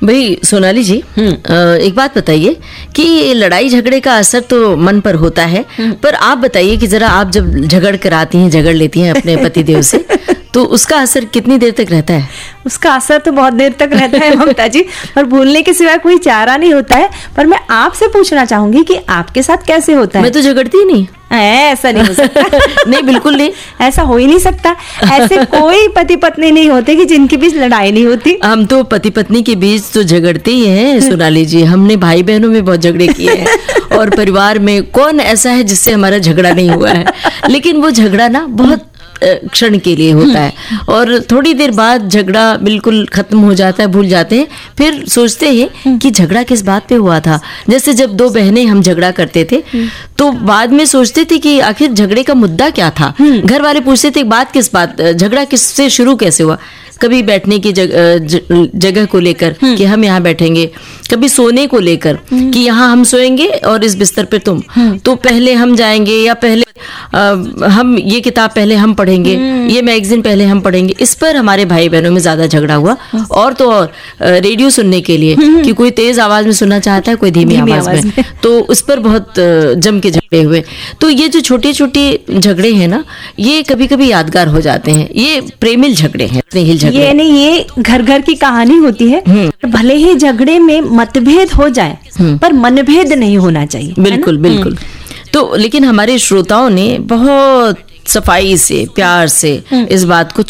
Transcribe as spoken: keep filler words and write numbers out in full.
भाई सोनाली जी, एक बात बताइए कि लड़ाई झगड़े का असर तो मन पर होता है, पर आप बताइए कि जरा आप जब झगड़ कर आती हैं, झगड़ लेती हैं अपने पतिदेव से, तो उसका असर कितनी देर तक रहता है? उसका असर तो बहुत देर तक रहता है ममता जी, और भूलने के सिवाय कोई चारा नहीं होता है। पर मैं आपसे पूछना चाहूंगी कि आपके साथ कैसे होता है? मैं तो झगड़ती ही नहीं। ऐसा नहीं हो सकता। नहीं, बिल्कुल नहीं, ऐसा हो ही नहीं सकता। ऐसे कोई पति पत्नी नहीं होते कि जिनके बीच लड़ाई नहीं होती। हम तो पति पत्नी के बीच तो झगड़ते ही हैं सोनाली जी। हमने भाई बहनों में बहुत झगड़े किए हैं, और परिवार में कौन ऐसा है जिससे हमारा झगड़ा नहीं हुआ है। लेकिन वो झगड़ा ना बहुत क्षण के लिए होता है, और थोड़ी देर बाद झगड़ा बिल्कुल खत्म हो जाता है, भूल जाते हैं। फिर सोचते हैं कि झगड़ा किस बात पे हुआ था। जैसे जब दो बहनें हम झगड़ा करते थे तो बाद में सोचते थे कि आखिर झगड़े का मुद्दा क्या था। घर वाले पूछते थे बात किस बात, झगड़ा किससे शुरू कैसे हुआ। कभी बैठने की जगह जगह को लेकर कि हम यहाँ बैठेंगे, कभी सोने को लेकर कि यहाँ हम सोएंगे और इस बिस्तर पे तुम, तो पहले हम जाएंगे या पहले आ, हम ये किताब पहले हम पढ़ेंगे, ये मैगजीन पहले हम पढ़ेंगे। इस पर हमारे भाई बहनों में ज्यादा झगड़ा हुआ। और तो और रेडियो सुनने के लिए कि कोई तेज आवाज में सुनना चाहता है, कोई धीमी आवाज में, में। तो उस पर बहुत जम के झगड़े हुए। तो ये जो छोटे छोटे झगड़े हैं ना, ये कभी कभी यादगार हो जाते हैं। ये प्रेमिल झगड़े हैं, स्नेहिल झगड़े। ये नहीं, ये घर घर की कहानी होती है। भले ही झगड़े में मतभेद हो जाए, पर मनभेद नहीं होना चाहिए। बिल्कुल बिल्कुल। तो लेकिन हमारे श्रोताओं ने बहुत सफाई से, प्यार से इस बात को